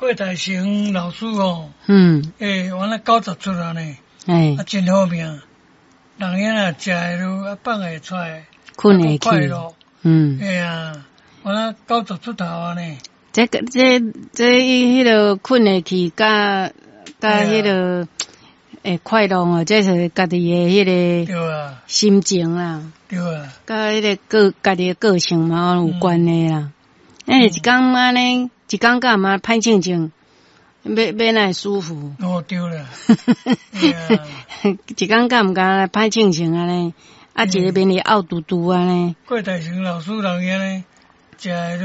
过大成老师哦，完了90出啊呢，真好命，人遐啊食的都放会出来， 困会去， 完了90出头啊呢。 这迄个困会去，甲迄个快乐哦，这是家己的迄个心情啦， 对啊， 甲迄个家己的个性嘛有关系啦。一天安尼，一天干嘛歹静静，要哪会舒服？ 哦，对啦， 一天干毋敢歹静静安尼，一个面里凹嘟嘟安尼。 过大成老师人遐呢，食。